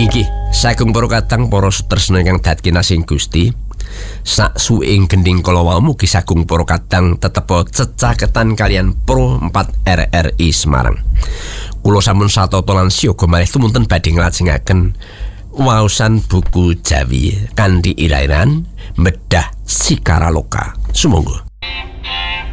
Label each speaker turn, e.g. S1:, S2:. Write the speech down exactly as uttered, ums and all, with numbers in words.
S1: Inggih, saking para kadang para sutresna ingkang dadi kinasih Gusti. Sak suing gending kala wau mugi sagung para kadang tetepa cecaketan kalian Pro empat R R I Semarang. Kula sampun satata lan siyaga malih tumunten badhe nglajengaken waosan buku Jawi kanthi irairan Medhah Sikaraloka. Sumangga.